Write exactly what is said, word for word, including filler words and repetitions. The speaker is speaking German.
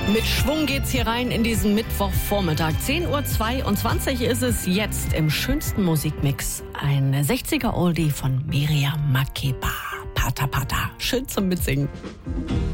Mit Schwung geht's hier rein in diesen Mittwochvormittag. zehn Uhr zweiundzwanzig ist es jetzt im schönsten Musikmix. Ein sechziger Oldie von Miriam Makeba. Pata Pata. Schön zum Mitsingen.